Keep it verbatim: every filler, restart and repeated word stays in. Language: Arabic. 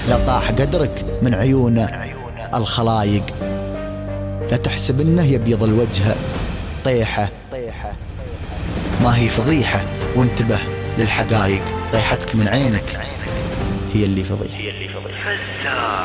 لا طاح قدرك من عيون الخلايق. لا تحسب انه يبيض الوجه طيحة، ما هي فضيحة، وانتبه للحقايق. طيحتك من عينك هي اللي فضيحة.